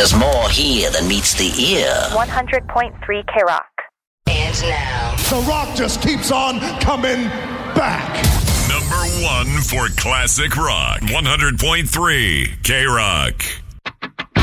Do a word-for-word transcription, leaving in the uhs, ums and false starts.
There's more here than meets the ear. one hundred point three K-Rock. And now, The Rock just keeps on coming back. Number one for classic rock. one hundred point three K-Rock.